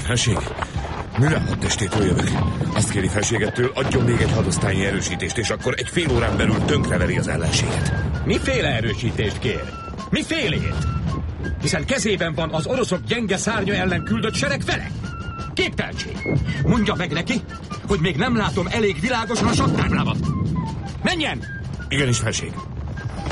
Felség, mire hadtestétől jövök? Azt kéri felségettől, adjon még egy hadosztályi erősítést, és akkor egy fél órán belül tönkreveri az ellenséget. Miféle erősítést kér? Mifélét? Hiszen kezében van az oroszok gyenge szárnya ellen küldött sereg fele. Képteltség! Mondja meg neki, hogy még nem látom elég világosan a saktáblámat. Menjen! Igenis, felség.